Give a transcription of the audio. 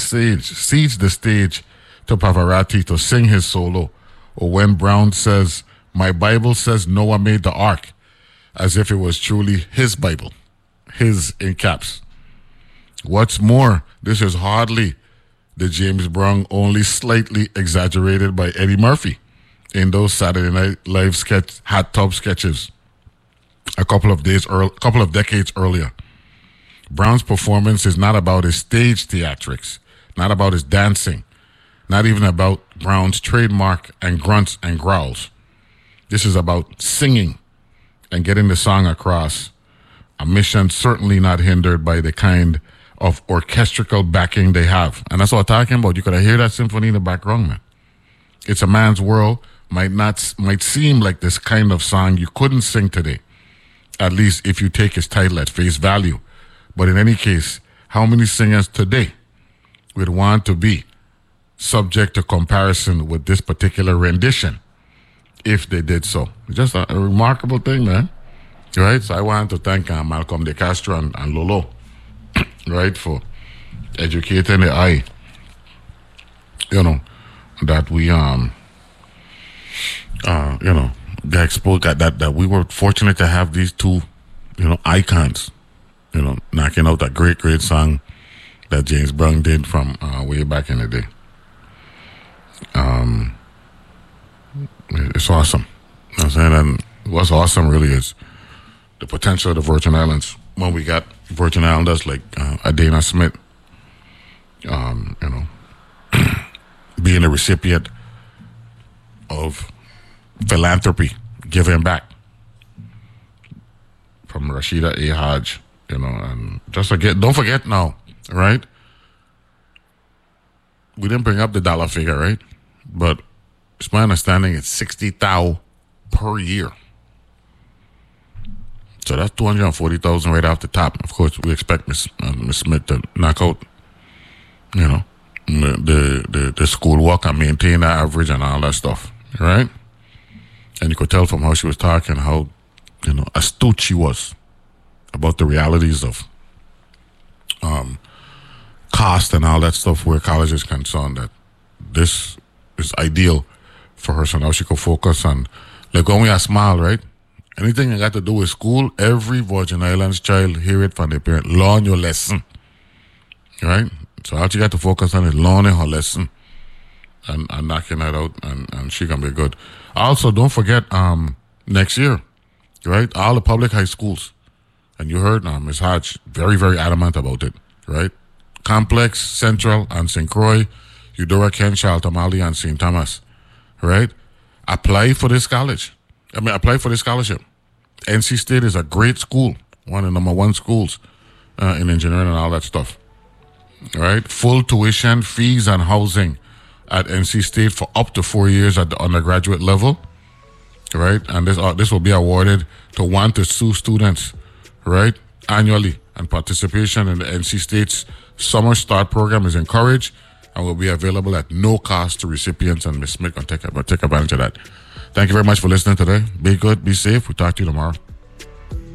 cedes the stage to Pavarotti to sing his solo, or when Brown says, "My Bible says Noah made the ark," as if it was truly his Bible, his in caps. What's more, this is hardly the James Brown, only slightly exaggerated by Eddie Murphy in those Saturday Night Live hot tub sketches a couple of decades earlier. Brown's performance is not about his stage theatrics, not about his dancing, not even about Brown's trademark and grunts and growls. This is about singing and getting the song across, a mission certainly not hindered by the kind of orchestral backing they have. And that's what I'm talking about. You could hear that symphony in the background, man. It's a Man's World. Might seem like this kind of song you couldn't sing today, at least if you take his title at face value. But in any case, how many singers today would want to be subject to comparison with this particular rendition if they did so? Just a remarkable thing, man. Right? So I want to thank Malcolm De Castro and Lolo, right, for educating the eye, that we, got exposed, that we were fortunate to have these two, icons, knocking out that great song that James Brown did from way back in the day. It's awesome. You know what I'm saying? And what's awesome really is the potential of the Virgin Islands. When we got Virgin Islanders like Adana Smith, being a recipient of philanthropy, giving back from Rashida A. Hodge, and don't forget now, right? We didn't bring up the dollar figure, right? But it's my understanding it's $60,000 per year. So that's $240,000 right off the top. Of course, we expect Miss Smith to knock out, the school walk and maintain that average and all that stuff, right? And you could tell from how she was talking how, astute she was about the realities of cost and all that stuff where college is concerned, that this is ideal for her. So now she could focus on, like when we are small, right? Anything that got to do with school, every Virgin Islands child hear it from their parent. Learn your lesson, right? So all she got to focus on is learning her lesson and knocking that out, and she can be good. Also, don't forget next year, right? All the public high schools, and you heard Ms. Hodge very, very adamant about it, right? Complex, Central, and St. Croix, Eudora, Kent, Charlotte-Amalie, and St. Thomas, right? Apply for this scholarship. NC State is a great school, one of the number one schools in engineering and all that stuff. All right, full tuition, fees, and housing at NC State for up to 4 years at the undergraduate level. Right, and this will be awarded to 1 to 2 students, right, annually. And participation in the NC State's Summer Start program is encouraged and will be available at no cost to recipients. And Ms. Smith can take advantage of that. Thank you very much for listening today. Be good, be safe. We'll talk to you tomorrow.